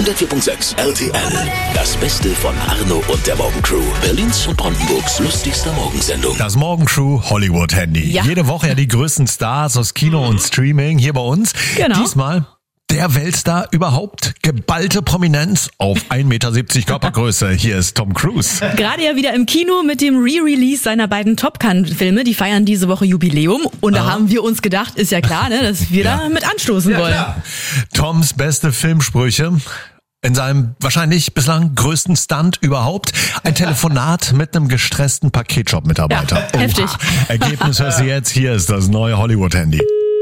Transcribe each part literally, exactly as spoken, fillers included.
hundertvier Komma sechs R T L. Das Beste von Arno und der Morgencrew. Berlins und Brandenburgs lustigster Morgensendung. Das Morgencrew Hollywood Handy. Ja. Jede Woche ja die größten Stars aus Kino und Streaming hier bei uns. Genau. Diesmal der Weltstar überhaupt. Geballte Prominenz auf ein Meter siebzig Körpergröße. Hier ist Tom Cruise. Gerade ja wieder im Kino mit dem Re-Release seiner beiden Top Gun-Filme. Die feiern diese Woche Jubiläum. Und da Aha. haben wir uns gedacht, ist ja klar, ne, dass wir Ja. da mit anstoßen Ja, wollen. klar. Toms beste Filmsprüche. In seinem wahrscheinlich bislang größten Stunt überhaupt. Ein Telefonat mit einem gestressten Paketshop-Mitarbeiter. Ja, heftig. Ergebnis hörst du jetzt. Hier ist das neue Hollywood-Handy.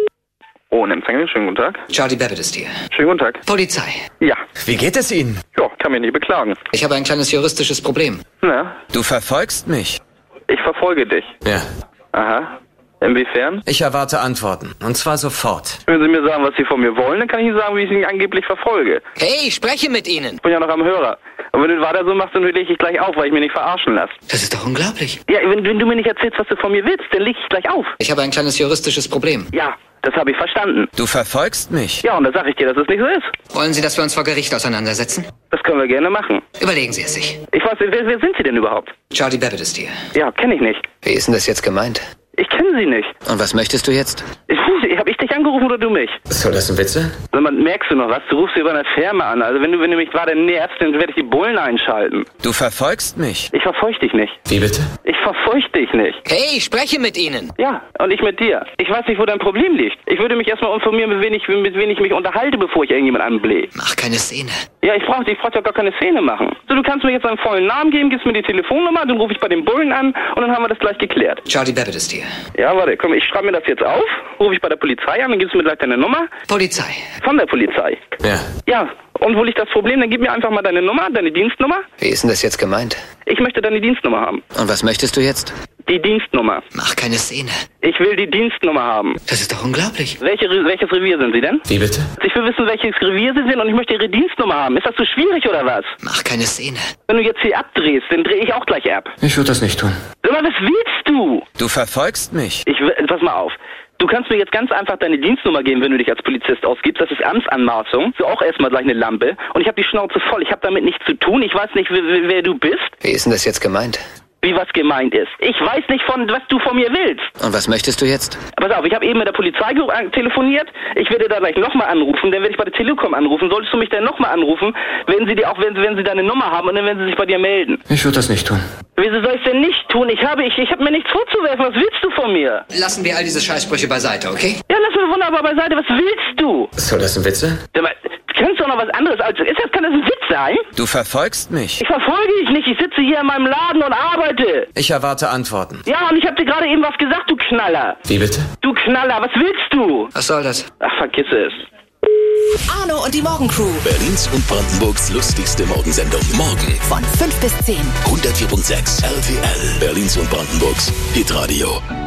Oh, ein Empfänger, schönen guten Tag. Charlie Babbitt ist hier. Schönen guten Tag. Polizei. Ja, Wie geht es Ihnen? ja, kann mich nicht beklagen. Ich habe ein kleines juristisches Problem. Na, Du verfolgst mich. ich verfolge dich. Ja. Aha. Inwiefern? Ich erwarte Antworten. Und zwar sofort. Wenn Sie mir sagen, was Sie von mir wollen, dann kann ich Ihnen sagen, wie ich Sie angeblich verfolge. Hey, spreche mit Ihnen. Ich bin ja noch am Hörer. Und wenn du weiter so machst, dann lege ich gleich auf, weil ich mich nicht verarschen lasse. Das ist doch unglaublich. Ja, wenn, wenn du mir nicht erzählst, was du von mir willst, dann lege ich gleich auf. Ich habe ein kleines juristisches Problem. Ja, das habe ich verstanden. Du verfolgst mich. Ja, und da sage ich dir, dass es nicht so ist. Wollen Sie, dass wir uns vor Gericht auseinandersetzen? Das können wir gerne machen. Überlegen Sie es sich. Ich weiß, wer, wer sind Sie denn überhaupt? Charlie Babbitt ist hier. Ja, kenne ich nicht. Wie ist denn das jetzt gemeint? Ich kenne Sie nicht. Und was möchtest du jetzt? Ich rufe Sie, hab ich dich angerufen oder du mich? Soll das ein Witze? Sag mal, merkst du noch was? Du rufst über eine Firma an. Also wenn du, wenn du mich gerade nervst, dann werde ich die Bullen einschalten. Du verfolgst mich. Ich verfolge dich nicht. Wie bitte? Ich verfolge dich nicht. Hey, spreche mit Ihnen. Ja, und ich mit dir. Ich weiß nicht, wo dein Problem liegt. Ich würde mich erstmal informieren, mit wem ich, mit wem ich mich unterhalte, bevor ich irgendjemand anblähe. Mach keine Szene. Ja, ich brauche ich brauch ja gar keine Szene machen. So, du kannst mir jetzt einen vollen Namen geben, gibst mir die Telefonnummer, dann rufe ich bei den Bullen an und dann haben wir das gleich geklärt. Charlie Babbitt ist hier. Ja, warte, komm, ich schreibe mir das jetzt auf, rufe ich bei der Polizei an, dann gibst du mir gleich deine Nummer. Polizei. Von der Polizei. Ja. Ja, und wo liegt das Problem? Dann gib mir einfach mal deine Nummer, deine Dienstnummer. Wie ist denn das jetzt gemeint? Ich möchte deine Dienstnummer haben. Und was möchtest du jetzt? Die Dienstnummer. Mach keine Szene. Ich will die Dienstnummer haben. Das ist doch unglaublich. Welche, welches Revier sind Sie denn? Wie bitte? Ich will wissen, welches Revier Sie sind und ich möchte Ihre Dienstnummer haben. Ist das so schwierig oder was? Mach keine Szene. Wenn du jetzt hier abdrehst, dann drehe ich auch gleich ab. Ich würde das nicht tun. Sag mal, was willst du? Du verfolgst mich. Ich will, pass mal auf. Du kannst mir jetzt ganz einfach deine Dienstnummer geben, wenn du dich als Polizist ausgibst. Das ist Amtsanmaßung. So auch erstmal gleich eine Lampe. Und ich habe die Schnauze voll. Ich habe damit nichts zu tun. Ich weiß nicht, wer, wer du bist. Wie ist denn das jetzt gemeint? Wie was gemeint ist. Ich weiß nicht, von was du von mir willst. Und was möchtest du jetzt? Pass auf, ich habe eben mit der Polizei ge- äh, telefoniert. Ich werde da gleich nochmal anrufen. Dann werde ich bei der Telekom anrufen. Solltest du mich dann nochmal anrufen, werden sie dir auch, wenn, wenn sie deine Nummer haben und dann werden sie sich bei dir melden. Ich würde das nicht tun. Wieso soll ich denn nicht tun? Ich habe, ich, ich habe mir nichts vorzuwerfen. Was willst du von mir? Lassen wir all diese Scheißsprüche beiseite, okay? Ja, lass mir wunderbar beiseite. Was willst du? Soll das ein Witze? Sag mal, kannst du doch noch was anderes als... Ist das, kann das ein Witz sein? Du verfolgst mich. Ich verfolge dich nicht. Ich sitze hier in meinem Laden und arbeite. Ich erwarte Antworten. Ja, und ich habe dir gerade eben was gesagt, du Knaller. Wie bitte? Du Knaller, was willst du? Was soll das? Ach, vergiss es. Arno und die Morgencrew. Berlins und Brandenburgs lustigste Morgensendung. Morgen Von fünf bis zehn. hundertvier Komma sechs R T L. Berlins und Brandenburgs Hitradio.